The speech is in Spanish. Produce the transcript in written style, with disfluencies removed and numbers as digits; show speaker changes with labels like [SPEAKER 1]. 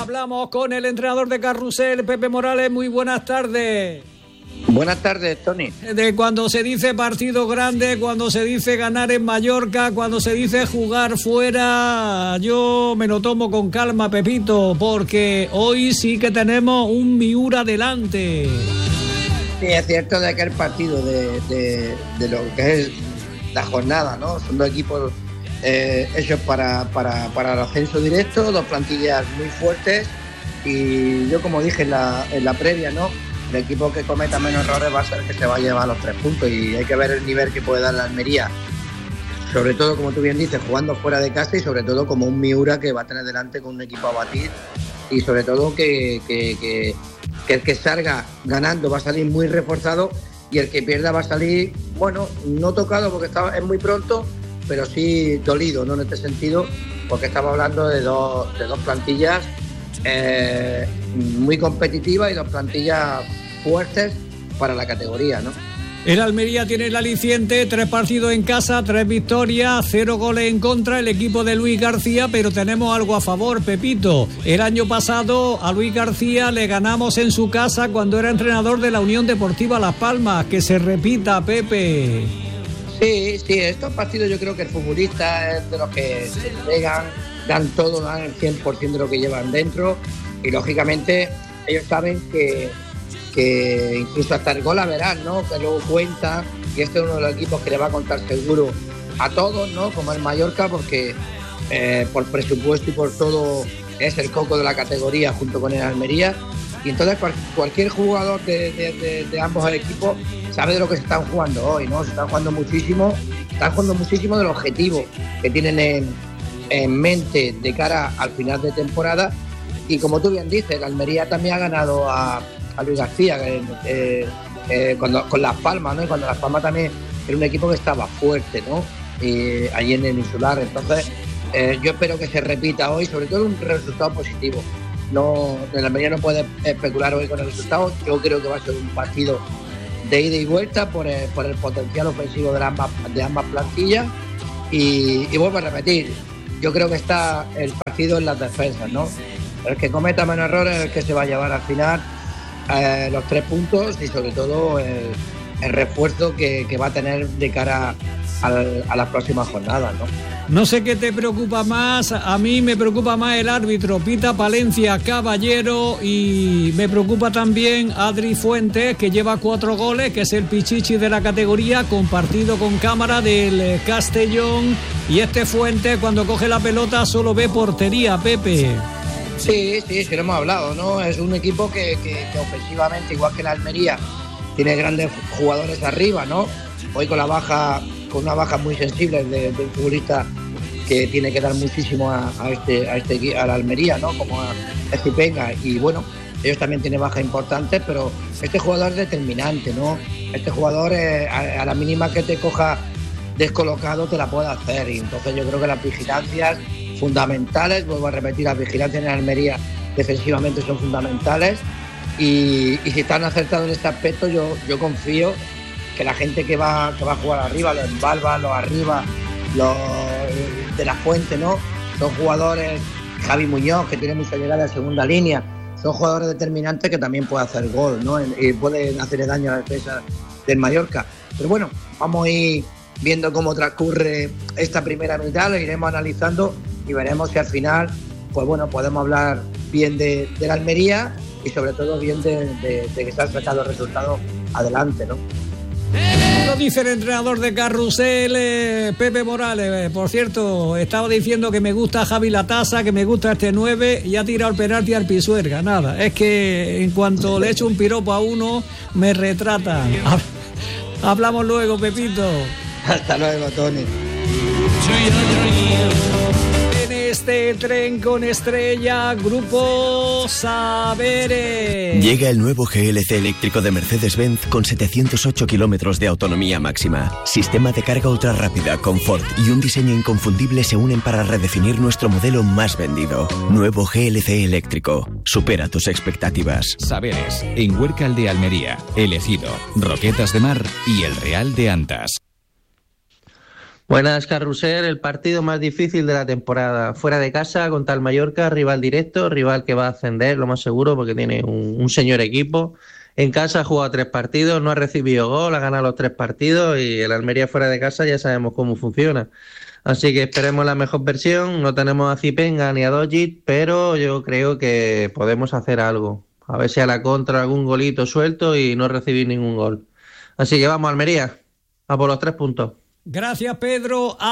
[SPEAKER 1] Hablamos con el entrenador de Carrusel, Pepe Morales. Muy buenas tardes.
[SPEAKER 2] Buenas tardes, Tony.
[SPEAKER 1] De cuando se dice partido grande, cuando se dice ganar en Mallorca, cuando se dice jugar fuera, yo me lo tomo con calma, Pepito, porque hoy sí que tenemos un Miura delante.
[SPEAKER 2] Sí, es cierto de que el partido de lo que es la jornada, ¿no? Son dos equipos hechos para el ascenso directo, dos plantillas muy fuertes, y yo, como dije en la previa, ¿no? El equipo que cometa menos errores va a ser el que se va a llevar los 3 puntos, y hay que ver el nivel que puede dar la Almería, sobre todo, como tú bien dices, jugando fuera de casa, y sobre todo como un Miura que va a tener delante con un equipo a batir, y sobre todo que el que salga ganando va a salir muy reforzado, y el que pierda va a salir, bueno, no tocado porque es muy pronto, pero sí dolido, ¿no? En este sentido, porque estamos hablando de dos plantillas muy competitivas y dos plantillas fuertes para la categoría, ¿no?
[SPEAKER 1] El Almería tiene el aliciente, 3 partidos en casa, 3 victorias, 0 goles en contra, el equipo de Luis García, pero tenemos algo a favor, Pepito. El año pasado a Luis García le ganamos en su casa cuando era entrenador de la Unión Deportiva Las Palmas. Que se repita, Pepe.
[SPEAKER 2] Sí, estos partidos yo creo que el futbolista es de los que se entregan, dan todo, dan el 100% de lo que llevan dentro, y lógicamente ellos saben que incluso hasta el gol a verás, ¿no? Que luego cuenta, y este es uno de los equipos que le va a contar seguro a todos, ¿no? Como el Mallorca, porque por presupuesto y por todo es el coco de la categoría junto con el Almería, y entonces cualquier jugador de ambos equipos sabe de lo que se están jugando hoy, ¿no? Se están jugando muchísimo del objetivo que tienen en mente de cara al final de temporada, y como tú bien dices, el Almería también ha ganado a Luis García con Las Palmas, ¿no? Y cuando Las Palmas también era un equipo que estaba fuerte, ¿no? Allí en el Insular. Entonces yo espero que se repita hoy, sobre todo un resultado positivo. No, el Almería no puede especular hoy con el resultado. Yo creo que va a ser un partido de ida y vuelta por el potencial ofensivo de ambas plantillas, y vuelvo a repetir, yo creo que está el partido en las defensas, ¿no? El que cometa menos errores es el que se va a llevar al final los 3 puntos, y sobre todo el refuerzo que va a tener de cara a las próximas jornadas, ¿no?
[SPEAKER 1] No sé qué te preocupa más, a mí me preocupa más el árbitro Pita Palencia Caballero, y me preocupa también Adri Fuentes, que lleva 4 goles, que es el pichichi de la categoría, compartido con cámara del Castellón, y este Fuentes cuando coge la pelota solo ve portería, Pepe.
[SPEAKER 2] Sí, lo hemos hablado, ¿no? Es un equipo que ofensivamente, igual que la Almería, tiene grandes jugadores arriba, ¿no? Hoy con una baja muy sensible de un futbolista que tiene que dar muchísimo a la Almería, ¿no? Como a Estipenga, y bueno, ellos también tienen bajas importantes, pero este jugador es determinante, ¿no? Este jugador a la mínima que te coja descolocado te la puede hacer, y entonces yo creo que las vigilancias fundamentales, vuelvo a repetir, las vigilancias en Almería defensivamente son fundamentales, y si están acertados en este aspecto, yo confío que la gente que va a jugar arriba, los Balba, los arriba, los de la Fuente, ¿no? Son jugadores, Javi Muñoz, que tiene mucha llegada en segunda línea, son jugadores determinantes que también pueden hacer gol, ¿no? Y pueden hacerle daño a la defensa del Mallorca. Pero bueno, vamos a ir viendo cómo transcurre esta primera mitad, lo iremos analizando y veremos si al final, pues bueno, podemos hablar bien de la Almería, y sobre todo bien de que se han sacado resultados adelante, ¿no?
[SPEAKER 1] Lo dice el entrenador de Carrusel, Pepe Morales. Por cierto, estaba diciendo que me gusta Javi Latasa, que me gusta este 9, y ha tirado el penalti al Pisuerga. Nada, es que en cuanto le echo un piropo a uno, me retratan. Hablamos luego, Pepito.
[SPEAKER 2] Hasta luego, Tony.
[SPEAKER 1] En este tren con estrella, Grupo Saberes.
[SPEAKER 3] Llega el nuevo GLC eléctrico de Mercedes-Benz con 708 kilómetros de autonomía máxima. Sistema de carga ultra rápida, confort y un diseño inconfundible se unen para redefinir nuestro modelo más vendido. Nuevo GLC eléctrico. Supera tus expectativas.
[SPEAKER 4] Saberes, en Huércal de Almería, El Ejido, Roquetas de Mar y El Real de Antas.
[SPEAKER 5] Buenas, Carrusel, el partido más difícil de la temporada. Fuera de casa contra el Mallorca, rival directo, rival que va a ascender, lo más seguro, porque tiene un señor equipo. En casa ha jugado 3 partidos, no ha recibido gol, ha ganado los 3 partidos y el Almería fuera de casa ya sabemos cómo funciona. Así que esperemos la mejor versión. No tenemos a Zipenga ni a Dojic, pero yo creo que podemos hacer algo. A ver si a la contra algún golito suelto y no recibir ningún gol. Así que vamos, Almería, a por los 3 puntos.
[SPEAKER 1] Gracias, Pedro.